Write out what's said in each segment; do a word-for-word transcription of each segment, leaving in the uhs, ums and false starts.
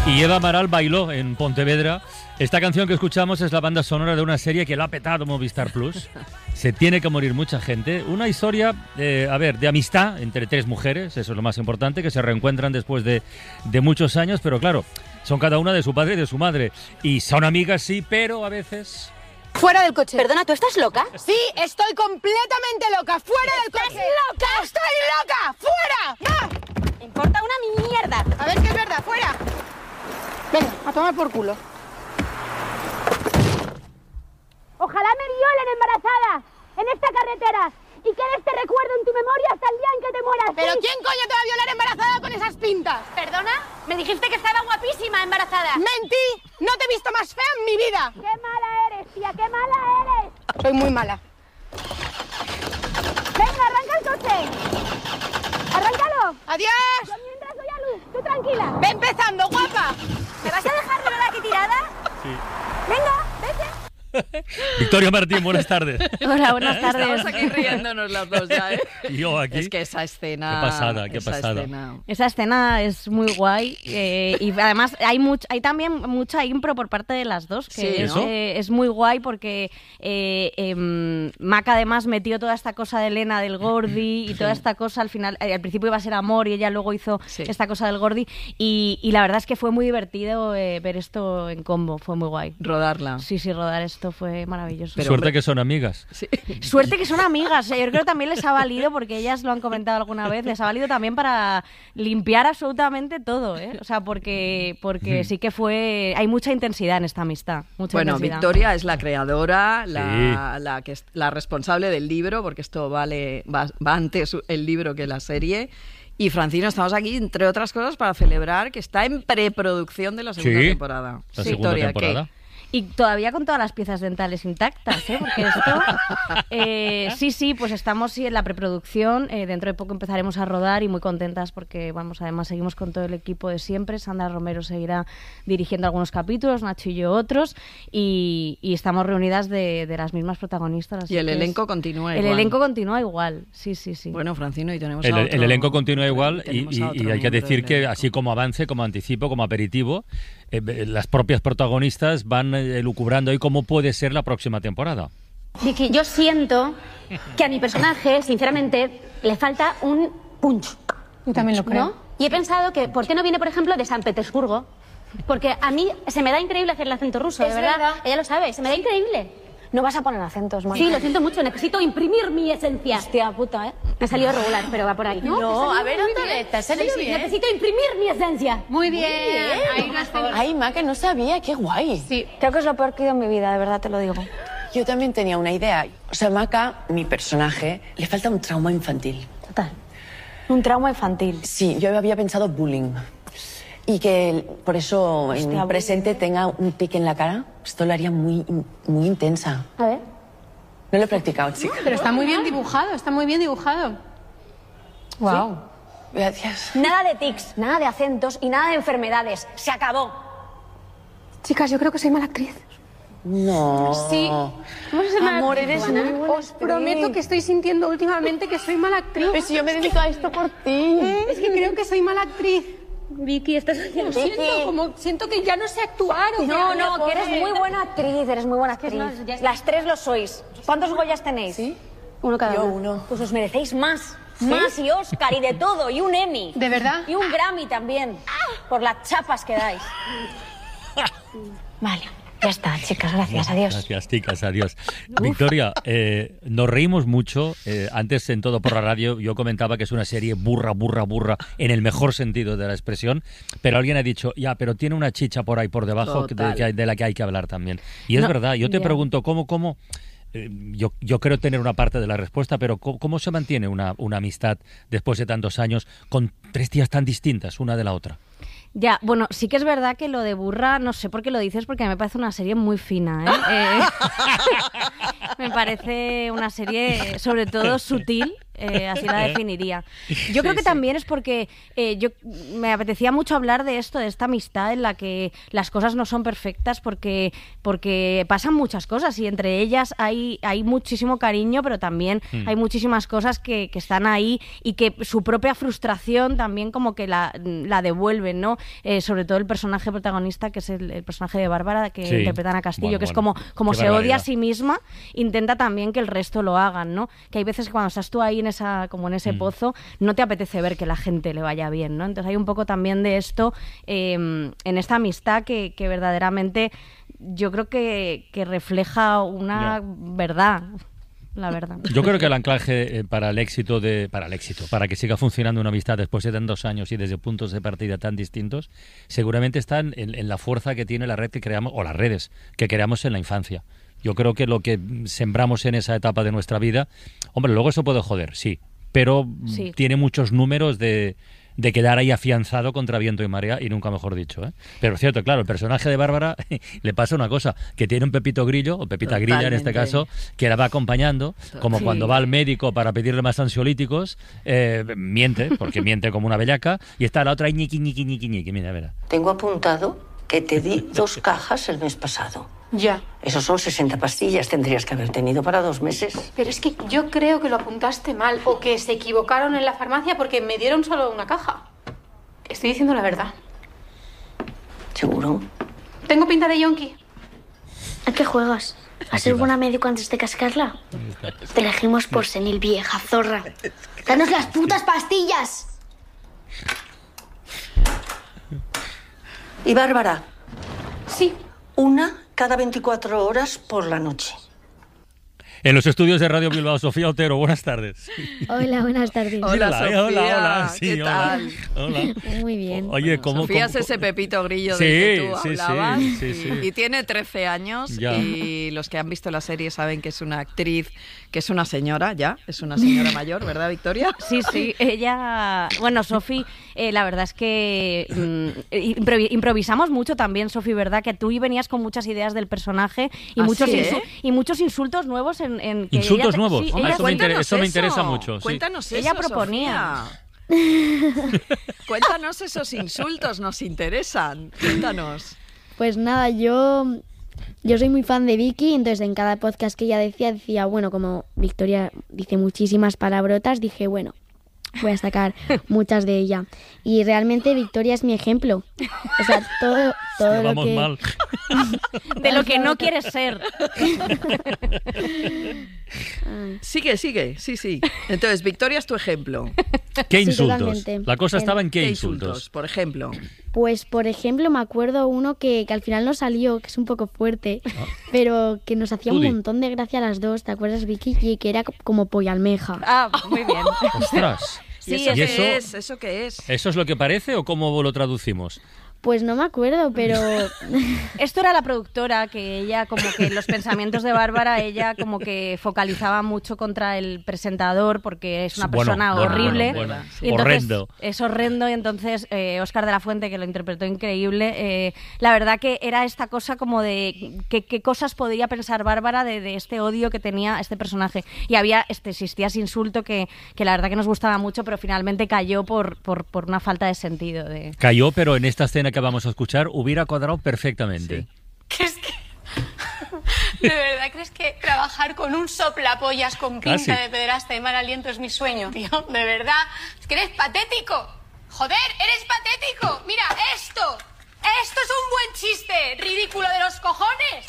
Y Eva Amaral bailó en Pontevedra. Esta canción que escuchamos es la banda sonora de una serie que lo ha petado Movistar Plus. Se tiene que morir mucha gente. Una historia, eh, a ver, de amistad entre tres mujeres, eso es lo más importante, que se reencuentran después de, de muchos años, pero claro, son cada una de su padre y de su madre. Y son amigas, sí, pero a veces... Fuera del coche. Perdona, ¿tú estás loca? Sí, estoy completamente loca. ¡Fuera del coche! ¡Estás loca! ¡Estoy loca! ¡Fuera! ¡Va! Me importa una mierda. A ver qué es verdad, fuera. Venga, a tomar por culo. Ojalá me violen embarazada en esta carretera y quede este recuerdo en tu memoria hasta el día en que te mueras. ¿Pero ¿sí? quién coño te va a violar embarazada con esas pintas? ¿Perdona? Me dijiste que estaba guapísima embarazada. ¡Mentí! ¡No te he visto más fea en mi vida! ¡Qué mala eres, tía! ¡Qué mala eres! Soy muy mala. Venga, arranca el coche. ¡Arráncalo! ¡Adiós! Yo mientras doy a luz, tú tranquila. ¡Ve empezando, guapa! ¿Me vas a dejar de verdad aquí tirada? Sí. Venga, vete. Victoria Martín, buenas tardes. Hola, buenas tardes. Estamos aquí riéndonos las dos ya, ¿eh? Y yo aquí. Es que esa escena... Qué pasada, qué esa pasada. escena. Esa escena es muy guay eh, y además hay much, hay también mucha impro por parte de las dos, que Sí, es, ¿no? eh, es muy guay porque eh, eh, Maca además metió toda esta cosa de Elena del Gordi y toda esta cosa al final, eh, al principio iba a ser amor y ella luego hizo Sí. esta cosa del Gordi y, y la verdad es que fue muy divertido eh, ver esto en combo, fue muy guay. Rodarla. Sí, sí, rodar esto fue maravilloso. Pero, Suerte hombre, que son amigas. Sí. Suerte que son amigas, eh, yo creo que también les ha valido, porque ellas lo han comentado alguna vez, les ha valido también para limpiar absolutamente todo, ¿eh? O sea, porque, porque sí que fue... Hay mucha intensidad en esta amistad, mucha Bueno, intensidad. Victoria es la creadora, la, la, que es, la responsable del libro, porque esto vale va, va antes el libro que la serie. Y Francino, estamos aquí, entre otras cosas, para celebrar que está en preproducción de la segunda Sí, temporada. la segunda Victoria, temporada. ¿qué? Y todavía con todas las piezas dentales intactas, ¿eh? Porque esto... eh, sí, sí, pues estamos sí, en la preproducción. Eh, dentro de poco empezaremos a rodar y muy contentas porque, vamos, además seguimos con todo el equipo de siempre. Sandra Romero seguirá dirigiendo algunos capítulos, Nacho y yo otros. Y, y estamos reunidas de, de las mismas protagonistas. así Y el que es- elenco continúa El igual. elenco continúa igual, sí, sí, sí. Bueno, Francino, y tenemos El, a otro- el elenco continúa igual y, tenemos y- a otro y hay que miembro decir del que elenco. así como avance, como anticipo, como aperitivo, eh, eh, las propias protagonistas van eh, elucubrando hoy cómo puede ser la próxima temporada. Vicky, yo siento que a mi personaje, sinceramente, le falta un punch. Yo también lo creo. ¿No? Y he pensado que, ¿por qué no viene, por ejemplo, de San Petersburgo? Porque a mí se me da increíble hacer el acento ruso, Es de verdad. verdad. Ella lo sabe, se me da increíble. No vas a poner acentos, Mónica. Sí, lo siento mucho, necesito imprimir mi esencia. Hostia puta, ¿eh? Me ha salido regular, pero va por ahí. No, Me ha salido a ver, muy otra bien. vez, te ha salido Sí, sí, bien. necesito imprimir mi esencia. Muy bien. Ahí lo has tenido. Ay, Ma, que no sabía, qué guay. Sí. Creo que es lo peor que he ido en mi vida, de verdad te lo digo. Yo también tenía una idea. O sea, Maca, mi personaje, le falta un trauma infantil. Total. Un trauma infantil. Sí, yo había pensado bullying. Y que por eso en Hostia, el presente tenga un pique en la cara. Esto lo haría muy, muy intensa. A ver. No lo he practicado, chica. Pero está muy bien dibujado, está muy bien dibujado. Wow. Gracias. Nada de tics, nada de acentos y nada de enfermedades. Se acabó. Chicas, yo creo que soy mala actriz. No. Sí. ¿Cómo se llama? Amor, eres muy buena Os prometo que estoy sintiendo últimamente que soy mala actriz. Pero si yo me dedico a esto por ti. Es que creo que soy mala actriz. Vicky, estás haciendo... Lo siento, como siento que ya no sé actuar. o No, que- no, que eres muy buena actriz, eres muy buena actriz. no, ya- Las tres lo sois. ¿Cuántos Goyas tenéis? ¿Sí? Uno cada Yo uno. uno. Pues os merecéis más. Más y Oscar y de todo, y un Emmy. ¿De verdad? Y un Grammy también. Por las chapas que dais. Vale, ya está, chicas, gracias, adiós. Gracias, chicas, adiós. Victoria, eh, nos reímos mucho. Eh, antes en Todo por la Radio yo comentaba que es una serie burra, burra, burra, en el mejor sentido de la expresión, pero alguien ha dicho, ya, pero tiene una chicha por ahí por debajo de, Total. que hay- de la que hay que hablar también. Y es No, verdad, yo te ya. pregunto, ¿cómo, cómo? eh, yo, yo creo tener una parte de la respuesta, pero ¿cómo, cómo se mantiene una, una amistad después de tantos años con tres tías tan distintas una de la otra? Ya, bueno, sí que es verdad que lo de Burra, no sé por qué lo dices, porque a mí me parece una serie muy fina, ¿eh? Eh, me parece una serie, sobre todo, sutil, eh, así la definiría. Yo creo Sí, que sí. también es porque eh, yo me apetecía mucho hablar de esto, de esta amistad en la que las cosas no son perfectas porque, porque pasan muchas cosas y entre ellas hay, hay muchísimo cariño, pero también Mm. hay muchísimas cosas que, que están ahí y que su propia frustración también como que la, la devuelven, ¿no? Eh, sobre todo el personaje protagonista, que es el, el personaje de Bárbara, que Sí. interpreta Ana Castillo, Bueno, que es bueno, como, como qué se odia a barbaridad. sí misma, intenta también que el resto lo hagan, ¿no? Que hay veces que cuando estás tú ahí en esa, como en ese Mm. pozo, no te apetece ver que la gente le vaya bien, ¿no? Entonces hay un poco también de esto eh, en esta amistad que, que verdaderamente yo creo que, que refleja una Ya. verdad, la verdad. Yo creo que el anclaje eh, para el éxito de para el éxito, para que siga funcionando una amistad después de tantos años y desde puntos de partida tan distintos, seguramente está en, en la fuerza que tiene la red que creamos o las redes que creamos en la infancia. Yo creo que lo que sembramos en esa etapa de nuestra vida, hombre, luego eso puede joder, sí, pero Sí. tiene muchos números de de quedar ahí afianzado contra viento y marea, y nunca mejor dicho, ¿eh? Pero es cierto, claro, el personaje de Bárbara le pasa una cosa, que tiene un Pepito Grillo, o Pepita Grilla en este Totalmente. caso, que la va acompañando, como Sí. cuando va al médico para pedirle más ansiolíticos, eh, miente, porque miente como una bellaca, y está la otra ahí ñiqui, ñiqui, ñiqui, ñiqui, mira, mira. Tengo apuntado que te di dos cajas el mes pasado. Ya. Esos son sesenta pastillas, tendrías que haber tenido para dos meses. Pero es que yo creo que lo apuntaste mal o que se equivocaron en la farmacia porque me dieron solo una caja. Estoy diciendo la verdad. ¿Seguro? ¿Tengo pinta de yonki? ¿A qué juegas? ¿A ser buena médico antes de cascarla? Te elegimos por senil, vieja zorra. ¡Danos las putas pastillas! ¿Y Bárbara? Sí. Una cada veinticuatro horas por la noche. En los estudios de Radio Bilbao, Sofía Otero, buenas tardes. Hola, buenas tardes. Hola, Mírala, Sofía. eh, hola, hola, sí, ¿Qué hola, tal? hola. Muy bien. Oye, ¿cómo, Sofía cómo- es ese Pepito Grillo Sí, del que tú sí, sí, hablabas. sí, sí. Y tiene trece años. Ya. Y los que han visto la serie saben que es una actriz, que es una señora ya. Es una señora mayor, ¿verdad, Victoria? Sí, sí, ella... Bueno, Sofi, eh, la verdad es que mm, improvi- improvisamos mucho también, Sofi, ¿verdad? Que tú venías con muchas ideas del personaje y, ¿Ah, muchos, sí, insu- eh? y muchos insultos nuevos en... en que ¿Insultos ella te- nuevos? sí, Ah, ella- eso me inter- Cuéntanos eso me interesa mucho, sí. Cuéntanos eso, Ella proponía. Sofía. Cuéntanos esos insultos, nos interesan. Cuéntanos. Pues nada, yo, yo soy muy fan de Vicky, entonces en cada podcast que ella decía, decía, bueno, como Victoria dice muchísimas palabrotas, dije, bueno, voy a sacar muchas de ella. Y realmente Victoria es mi ejemplo. O sea, todo, todo lo Vamos que... mal. de lo que no quieres ser. Sigue, sigue, sí, sí. Entonces, Victoria es tu ejemplo. ¿Qué Sí, insultos? totalmente. La cosa En- estaba en qué, ¿Qué insultos. insultos, por ejemplo? Pues, por ejemplo, me acuerdo uno que, que al final no salió, que es un poco fuerte, pero que nos hacía Tú un di. montón de gracia a las dos, ¿te acuerdas, Vicky? Y que era co- como polla almeja. Ah, muy bien. Ostras. ¿Y Sí, eso ¿Y qué eso? es? ¿Eso qué es? ¿Eso es lo que parece o cómo lo traducimos? Pues no me acuerdo, pero... Esto era la productora, que ella como que los pensamientos de Bárbara, ella como que focalizaba mucho contra el presentador porque es una Bueno, persona bueno, horrible. bueno, bueno. Y entonces, Horrendo. es horrendo y entonces eh, Óscar de la Fuente, que lo interpretó increíble, eh, la verdad que era esta cosa como de que- qué cosas podría pensar Bárbara de, de este odio que tenía este personaje. Y había, este, existía ese insulto que, que la verdad que nos gustaba mucho, pero finalmente cayó por, por, por una falta de sentido. De... Cayó, pero en esta escena que vamos a escuchar hubiera cuadrado perfectamente. ¿Qué es que... ¿De verdad crees que trabajar con un soplapollas con pinta Casi. de pederasta y mal aliento es mi sueño, tío? ¿De verdad? Es que eres patético. Joder, eres patético. Mira, esto. Esto es un buen chiste. Ridículo de los cojones.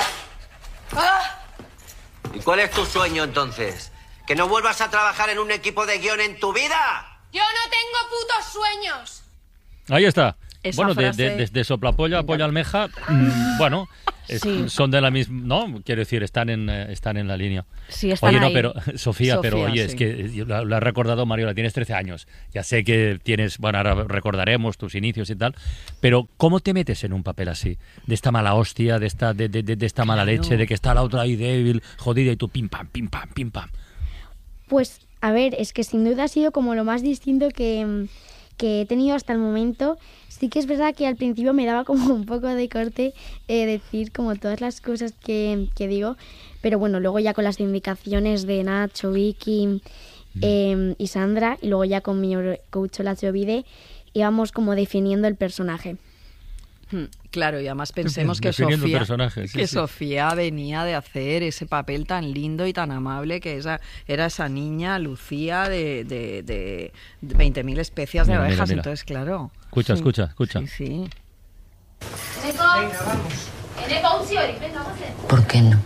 ¡Ah! ¿Y cuál es tu sueño entonces? ¿Que no vuelvas a trabajar en un equipo de guión en tu vida? Yo no tengo putos sueños. Ahí está. Esa Bueno, de, frase- de, de, de soplapolla a polla almeja, mm, bueno, es- Sí. son de la misma, ¿no? Quiero decir, están en, eh, están en la línea. Sí, están Oye, no, ahí. pero, Sofía, pero Sofía, oye, sí. es que yo lo, lo has recordado, Mariola, tienes trece años. Ya sé que tienes, bueno, ahora recordaremos tus inicios y tal, pero ¿cómo te metes en un papel así? De esta mala hostia, de esta, de, de, de- de esta mala leche, de que está la otra ahí débil, jodida, y tú pim, pam, pim, pam, pim, pam. Pues, a ver, es que sin duda ha sido como lo más distinto que, que he tenido hasta el momento. Sí que es verdad que al principio me daba como un poco de corte eh, decir como todas las cosas que, que digo, pero bueno, luego ya con las indicaciones de Nacho, Vicky eh, y Sandra, y luego ya con mi coach Olacho Vide íbamos como definiendo el personaje. Claro, y además pensemos que, Sofía, sí, que sí. Sofía venía de hacer ese papel tan lindo y tan amable que esa, era esa niña Lucía de, de, de, de veinte mil especias de mira, abejas, mira, mira. Entonces claro. Escucha, sí. escucha, escucha. Sí, sí. Venga, vamos. ¿Por qué no?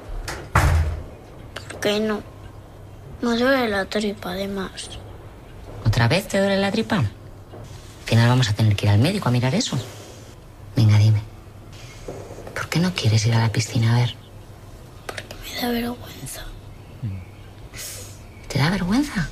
¿Por qué no? Me duele la tripa, además. ¿Otra vez te duele la tripa? Al final vamos a tener que ir al médico a mirar eso. Venga, dime. ¿Por qué no quieres ir a la piscina a ver? Porque me da vergüenza. ¿Te da vergüenza?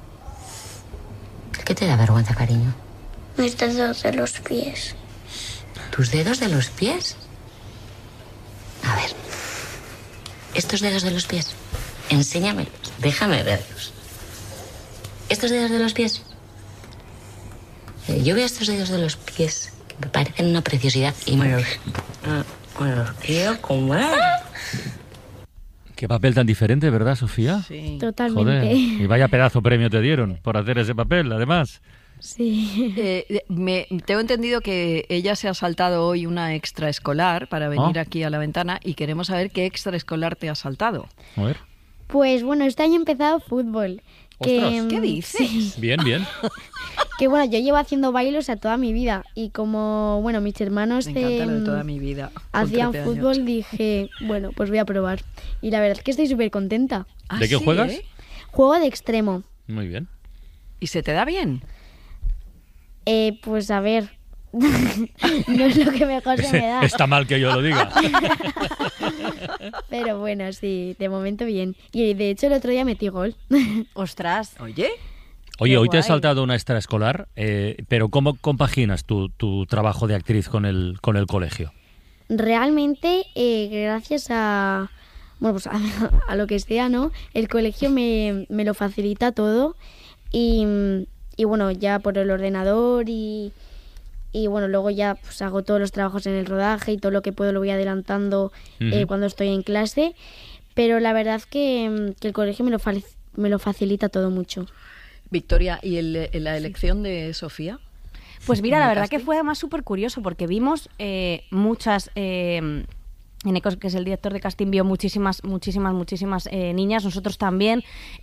¿Qué te da vergüenza, cariño? Mis dedos de los pies. ¿Tus dedos de los pies? A ver. Estos dedos de los pies. Enséñamelos. Déjame verlos. ¿Estos dedos de los pies? Eh, yo veo estos dedos de los pies que me parecen una preciosidad y me los, uh, me los quiero comer. Qué papel tan diferente, ¿verdad, Sofía? Sí. Totalmente. Joder, y vaya pedazo premio te dieron por hacer ese papel, además. Sí. Eh, me, tengo entendido que ella se ha saltado hoy una extraescolar para venir oh. aquí a la ventana y queremos saber qué extraescolar te ha saltado. A ver. Pues bueno, este año he empezado fútbol. Que, ¿Qué dices? Sí. Bien, bien. Que bueno, yo llevo haciendo bailes a toda mi vida y como, bueno, mis hermanos Me encanta lo de toda mi vida, hacían fútbol, años. Dije, bueno, pues voy a probar. Y la verdad es que estoy súper contenta. ¿Ah, ¿De qué sí, juegas? Eh? Juego de extremo. Muy bien. ¿Y se te da bien? Eh, pues a ver, no es lo que mejor se me da. Está mal que yo lo diga. Pero bueno, sí, de momento bien. Y de hecho el otro día metí gol. ¡Ostras! Oye... Oye, Qué hoy guay. te has saltado una extraescolar, eh, pero ¿cómo compaginas tu, tu trabajo de actriz con el, con el colegio? Realmente, eh, gracias a, bueno, pues a, a lo que sea, ¿no? El colegio me, me lo facilita todo y, y bueno, ya por el ordenador y, y bueno, luego ya pues hago todos los trabajos en el rodaje y todo lo que puedo lo voy adelantando uh-huh. eh, cuando estoy en clase, pero la verdad que, que el colegio me lo, fa- me lo facilita todo mucho. Victoria, ¿y el, la elección de Sofía? Pues mira, la verdad que fue además súper curioso porque vimos eh, muchas... Eh, Eneco, que es el director de casting, vio muchísimas, muchísimas, muchísimas eh, niñas, nosotros también,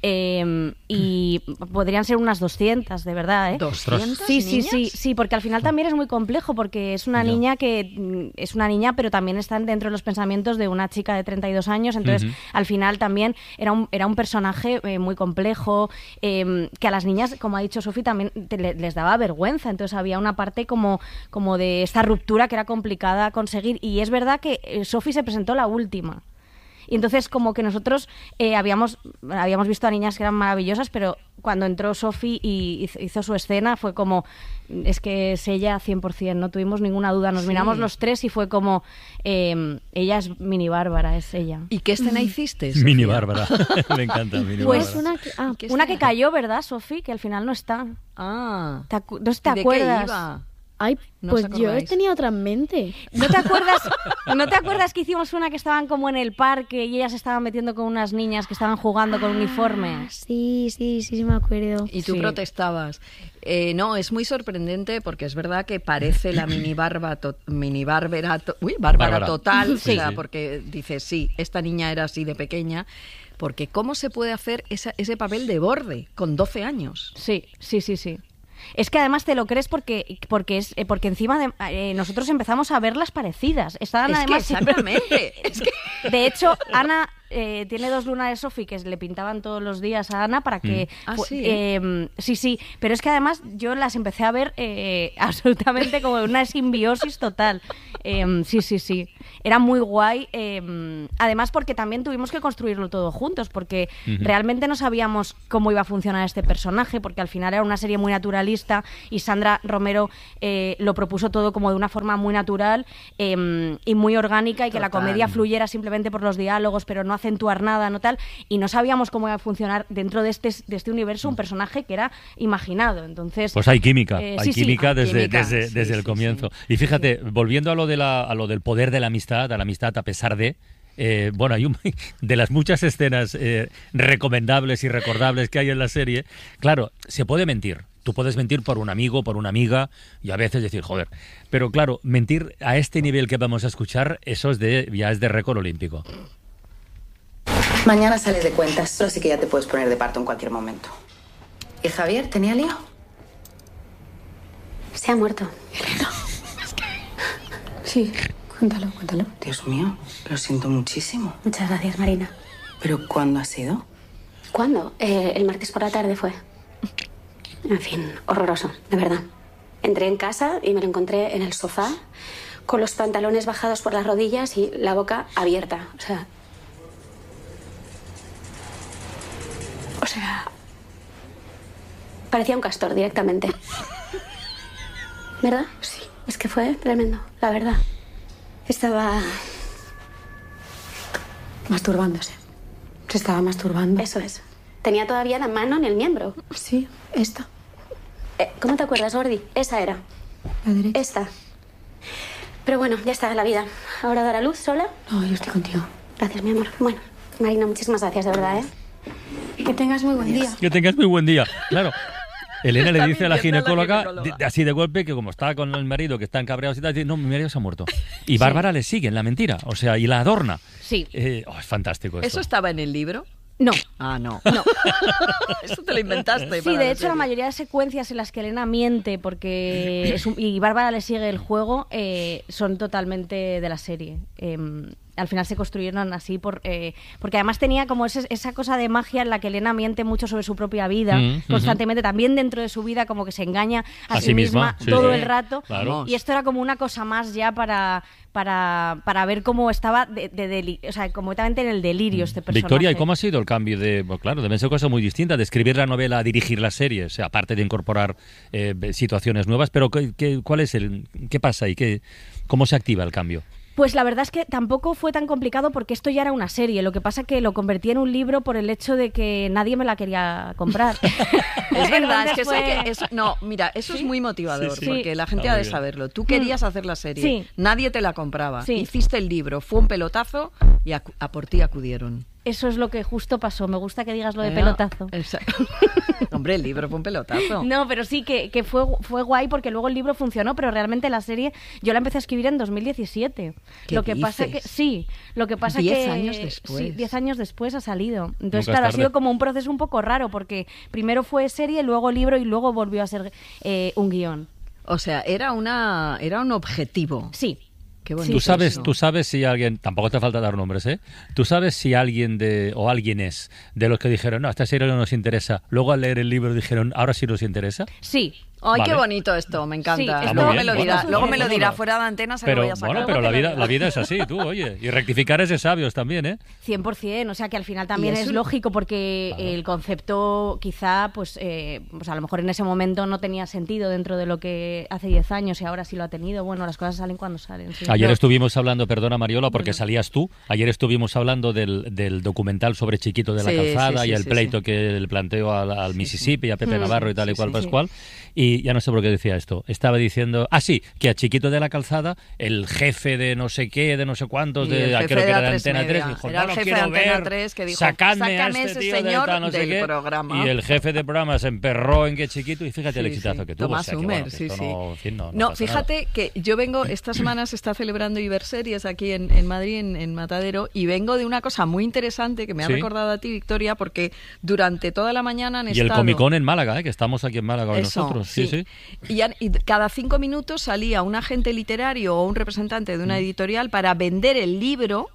eh, y podrían ser unas doscientas, de verdad, ¿eh? ¿doscientas Sí, sí, niñas? sí, sí, porque al final también es muy complejo, porque es una Ya. niña que es una niña, pero también están dentro de los pensamientos de una chica de treinta y dos años, entonces Uh-huh. al final también era un, era un personaje eh, muy complejo, eh, que a las niñas, como ha dicho Sofi, también te, le, les daba vergüenza, entonces había una parte como, como de esta ruptura que era complicada conseguir, y es verdad que eh, Sofi se presentó la última. Y entonces como que nosotros eh, habíamos, habíamos visto a niñas que eran maravillosas, pero cuando entró Sofi y hizo, hizo su escena fue como, es que es ella cien por ciento, no tuvimos ninguna duda. Nos Sí. miramos los tres y fue como, eh, ella es Mini Bárbara, es ella. ¿Y qué escena hiciste, Sofía? Mini Bárbara. Me encanta Mini Pues Bárbara. Una que, ah, ¿Qué Una escena? que cayó, ¿verdad, Sofi? Que al final no está. Ah, ¿Te acu- no sé si te ¿y de acuerdas? qué iba? ay, ¿No pues os yo acordáis? tenía otra en mente. ¿No te acuerdas? ¿No te acuerdas que hicimos una que estaban como en el parque y ellas se estaban metiendo con unas niñas que estaban jugando con Ah, uniformes? sí, sí, sí, sí me acuerdo. Y tú Sí. protestabas. Eh, no, es muy sorprendente porque es verdad que parece la mini barba, to- mini bárbara, to- uy, bárbara, Bárbara. total, Sí, o sea, sí. porque dices, sí, esta niña era así de pequeña, porque ¿cómo se puede hacer esa- ese papel de borde con doce años? Sí, sí, sí, sí. Es que además te lo crees porque porque es eh, porque encima de, eh, nosotros empezamos a verlas parecidas. Estaban Es que además siempre- exactamente. Es que- De hecho, Ana eh, tiene dos lunares Sofi que le pintaban todos los días a Ana para que... Mm. Ah, fu- sí, eh, sí, sí. Pero es que además yo las empecé a ver eh, absolutamente como una simbiosis total. Eh, sí, sí, sí. Era muy guay. eh, además porque también tuvimos que construirlo todo juntos porque Ujú. realmente no sabíamos cómo iba a funcionar este personaje porque al final era una serie muy naturalista y Sandra Romero eh, lo propuso todo como de una forma muy natural eh, y muy orgánica y que la Total. comedia fluyera simplemente por los diálogos pero no acentuar nada, no tal, y no sabíamos cómo iba a funcionar dentro de este, de este universo un personaje que era imaginado. Entonces, Pues hay química, eh, hay sí, sí. química Hay desde, química, desde, sí, desde sí, el comienzo. sí. Y fíjate, volviendo a lo de la, a lo del poder de la amistad, a la amistad a pesar de, Eh, bueno, hay un, de las muchas escenas eh, recomendables y recordables que hay en la serie, claro, se puede mentir. Tú puedes mentir por un amigo, por una amiga, y a veces decir, joder. Pero claro, mentir a este nivel que vamos a escuchar, eso es de, ya es de récord olímpico. Mañana sales de cuentas, así que ya te puedes poner de parto en cualquier momento. ¿Y Javier, tenía lío? Se ha muerto. Elena. Sí, cuéntalo, cuéntalo. Dios mío, lo siento muchísimo. Muchas gracias, Marina. ¿Pero cuándo ha sido? ¿Cuándo? Eh, el martes por la tarde fue. En fin, horroroso, de verdad. Entré en casa y me lo encontré en el sofá, con los pantalones bajados por las rodillas y la boca abierta. O sea... O sea... Parecía un castor directamente. ¿Verdad? Sí. Es que fue tremendo, la verdad. Estaba... masturbándose. Se estaba masturbando. Eso es. Tenía todavía la mano en el miembro. Sí, esta. Eh, ¿Cómo te acuerdas, Gordi? Esa era. La derecha. Esta. Pero bueno, ya está, la vida. ¿Ahora dar a luz sola? No, yo estoy contigo. Gracias, mi amor. Bueno, Marina, muchísimas gracias, de verdad, ¿eh? Que tengas muy buen día. Que tengas muy buen día, claro. Elena le dice a la ginecóloga, la ginecóloga. De, así de golpe, que como está con el marido, que están cabreados y tal, dice, no, mi marido se ha muerto. Y Bárbara sí. le sigue en la mentira, o sea, y la adorna. Sí. Eh, oh, es fantástico esto. ¿Eso estaba en el libro? No. Ah, no. No. Eso te lo inventaste. Sí, de hecho, la mayoría de secuencias en las que Elena miente porque es un, y Bárbara le sigue el juego eh, son totalmente de la serie. Eh, al final se construyeron así por eh, porque además tenía como ese, esa cosa de magia en la que Elena miente mucho sobre su propia vida mm, constantemente, uh-huh. también dentro de su vida como que se engaña a, a sí, sí misma, misma sí, todo sí. el rato. Claro. Y esto era como una cosa más ya para... Para, para ver cómo estaba de, de, de, o sea, completamente en el delirio este personaje. Victoria, ¿y cómo ha sido el cambio de, bueno, claro, deben ser cosas muy distintas, de escribir la novela a dirigir la serie, o sea, aparte de incorporar eh, situaciones nuevas, pero ¿qué, qué, cuál es el, qué pasa y qué, cómo se activa el cambio? Pues la verdad es que tampoco fue tan complicado porque esto ya era una serie. Lo que pasa es que lo convertí en un libro por el hecho de que nadie me la quería comprar. Es verdad, es que, fue... eso que eso, no, mira, eso ¿Sí? es muy motivador sí, sí. porque la gente Está ha de saberlo. Tú querías mm. hacer la serie, sí. nadie te la compraba, sí. hiciste el libro, fue un pelotazo y a, a por ti acudieron. Eso es lo que justo pasó. Me gusta que digas lo de pelotazo. Hombre, el libro fue un pelotazo. No, pero sí que, que fue, fue guay porque luego el libro funcionó, pero realmente la serie yo la empecé a escribir en dos mil diecisiete. ¿Qué lo que dices? pasa que sí, lo que pasa diez que años después. Sí, diez años después ha salido. Entonces, claro, ha sido como un proceso un poco raro porque primero fue serie, luego libro y luego volvió a ser eh, un guión. O sea, era una era un objetivo. Sí. Qué tú sabes, tú sabes si alguien, tampoco te falta dar nombres, ¿eh? Tú sabes si alguien de o alguien es de los que dijeron, no, esta serie no nos interesa. Luego al leer el libro dijeron, ahora sí nos interesa. Sí. Ay, vale. qué bonito esto, me encanta. Sí, luego bien, me lo dirá, bueno, luego bueno, me lo bueno, dirá bueno. fuera de antena, se pero, lo voy a sacar. Bueno, pero la vida, la vida es así, tú, oye. Y rectificar es de sabios también, ¿eh? cien por ciento, o sea que al final también es eso? lógico porque claro. el concepto quizá, pues, eh, pues a lo mejor en ese momento no tenía sentido dentro de lo que hace diez años y ahora sí lo ha tenido. Bueno, las cosas salen cuando salen. Sí. Ayer Pero... estuvimos hablando, perdona Mariola, porque bueno. salías tú, ayer estuvimos hablando del, del documental sobre Chiquito de la sí, Calzada sí, sí, y el sí, pleito sí. que le planteó al, al sí, Mississippi, sí. a Pepe Mm. Navarro y tal sí, y cual sí, pascual. Sí. Y ya no sé por qué decía esto. Estaba diciendo, ah, sí, que a Chiquito de la Calzada, el jefe de no sé qué, de no sé cuántos, de, el creo jefe que era de de Antena tres, dijo, era no el jefe quiero de Antena ver, tres que dijo, sacadme a sácame este ese tío señor de tal, no sé del qué. programa. Y el jefe de programa se emperró en que Chiquito, y fíjate sí, el exitazo sí. que tuvo. Tomás o sea, que, Humer, bueno, que sí, sí. No, en fin, no, no, no pasa fíjate nada. que yo vengo, esta semana se está celebrando Iberseries aquí en, en Madrid, en, en Matadero, y vengo de una cosa muy interesante que me ha ¿Sí? recordado a ti, Victoria, porque durante toda la mañana han y estado... el Comicón en Málaga, ¿eh? Que estamos aquí en Málaga Eso, nosotros. Sí, sí. sí. Y, han, y cada cinco minutos salía un agente literario o un representante de una editorial para vender el libro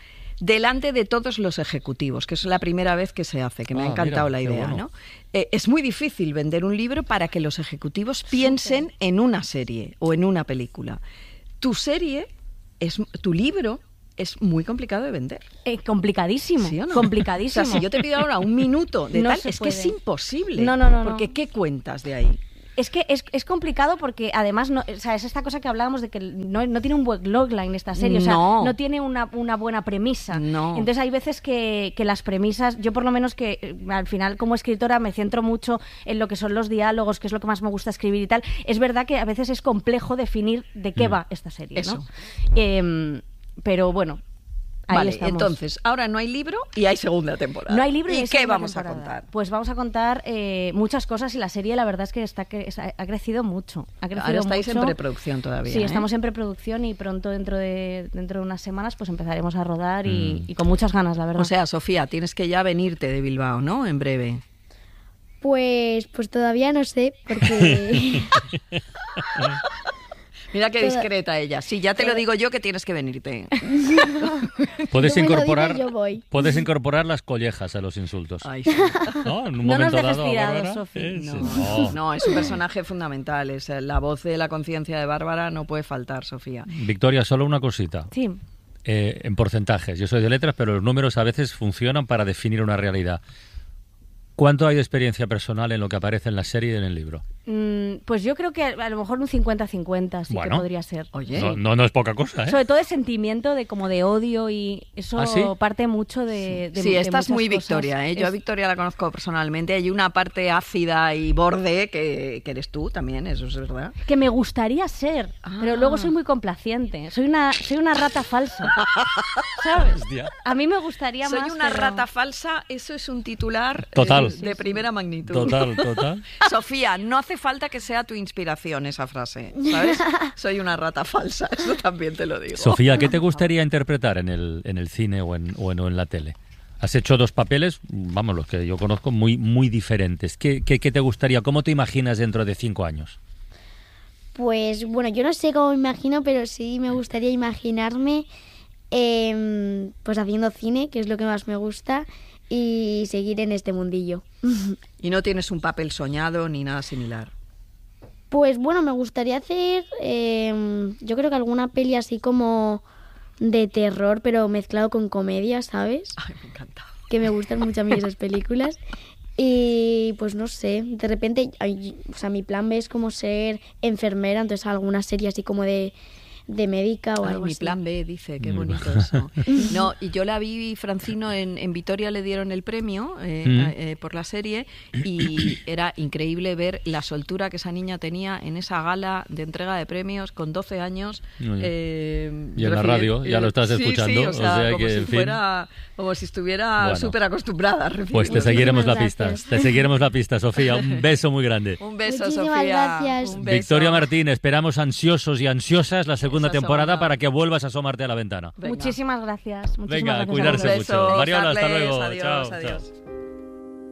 delante de todos los ejecutivos, que es la primera vez que se hace, que me ah, ha encantado mira, la idea, bueno. ¿no? Eh, es muy difícil vender un libro para que los ejecutivos piensen Super. en una serie o en una película. Tu serie, es tu libro, es muy complicado de vender. Eh, complicadísimo. ¿Sí o no? Complicadísimo. O sea, si yo te pido ahora un minuto de no tal, se es puede. que es imposible. No, no, no. Porque no. ¿qué cuentas de ahí? Es que es, es complicado porque además no, o sea, es esta cosa que hablábamos de que no, no tiene un buen logline esta serie, o sea, no, no tiene una, una buena premisa. No. Entonces hay veces que, que las premisas, yo por lo menos que al final como escritora me centro mucho en lo que son los diálogos, que es lo que más me gusta escribir y tal. Es verdad que a veces es complejo definir de qué mm. va esta serie, Eso. ¿no? Eh, pero bueno. Ahí vale, estamos. entonces, ahora no hay libro y hay segunda temporada. No hay libro y, ¿Y hay qué segunda vamos temporada. a contar? Pues vamos a contar eh, muchas cosas y la serie la verdad es que está que ha crecido mucho. Ha crecido Ahora estáis mucho. en preproducción todavía. Sí, ¿eh? estamos en preproducción y pronto dentro de dentro de unas semanas pues empezaremos a rodar y, Mm. y con muchas ganas, la verdad. O sea, Sofía, tienes que ya venirte de Bilbao, ¿no? En breve. Pues, pues todavía no sé, porque... Mira qué Toda- discreta ella. Sí, ya te lo digo yo que tienes que venirte. Puedes Tú me lo incorporar, dices, yo voy. puedes incorporar las collejas a los insultos. Ay, sí. ¿No? En un No nos momento dejes dado, a tirados, Bárbara, Sofi. eh, sí, No, no. no, es un personaje fundamental. Es eh, la voz de la conciencia de Bárbara, no puede faltar, Sofía. Victoria, solo una cosita. Sí. Eh, en porcentajes. Yo soy de letras, pero los números a veces funcionan para definir una realidad. ¿Cuánto hay de experiencia personal en lo que aparece en la serie y en el libro? Mm, pues yo creo que a lo mejor un cincuenta cincuenta sí Bueno. que podría ser. Oye, No, no, no es poca cosa, ¿eh? Sobre todo el sentimiento de como de odio y eso ¿Ah, sí? parte mucho de, de sí, de esta es muchas muy cosas. Victoria, ¿eh? Yo a Es- Victoria la conozco personalmente. Hay una parte ácida y borde que, que eres tú también, eso es verdad. que me gustaría ser, pero luego soy muy complaciente. Soy una soy una rata falsa. ¿Sabes? Hostia. A mí me gustaría Soy más una pero- rata falsa, eso es un titular eh, Total. de primera magnitud. Total, total. Sofía, no hace falta que sea tu inspiración esa frase, ¿sabes? Soy una rata falsa, eso también te lo digo. Sofía, ¿qué te gustaría interpretar en el, en el cine o en, o en, o en la tele? Has hecho dos papeles, vamos, los que yo conozco, muy, muy diferentes. ¿Qué, qué, qué te gustaría? ¿Cómo te imaginas dentro de cinco años? Pues bueno, yo no sé cómo me imagino, pero sí me gustaría imaginarme em, pues haciendo cine, que es lo que más me gusta, y seguir en este mundillo. Y no tienes un papel soñado ni nada similar. Pues bueno, me gustaría hacer, em, yo creo que alguna peli así como de terror, pero mezclado con comedia, ¿sabes? Ay, me encanta. Que me gustan mucho a mí esas películas. Y pues no sé, de repente, ay, o sea, mi plan B es como ser enfermera, entonces alguna serie así como de, de médica o Ay, algo mi así. plan B, dice, qué Mm. bonito eso. No, y yo la vi, Francino, en, en Vitoria le dieron el premio eh, Mm. eh, por la serie y era increíble ver la soltura que esa niña tenía en esa gala de entrega de premios con doce años. Muy bien. eh, Y en la recién- radio, ya lo estás sí, escuchando, Sí, o o sea, sea como, que, si en fin. fuera, como si estuviera Bueno. súper acostumbrada. recién Pues te conocida. seguiremos la Muchísimas pista. gracias. Te seguiremos la pista, Sofía. Un beso muy grande. Un beso, Muchísimas Sofía. gracias. Un beso. Victoria Martín, esperamos ansiosos y ansiosas la segunda Esa temporada segunda. para que vuelvas a asomarte a la ventana. Venga. Muchas gracias. Muchísimas Venga, gracias a cuidarse Un vosotros. mucho. beso, Mariola, hasta Carles, luego. Adiós, Chao, adiós. chao.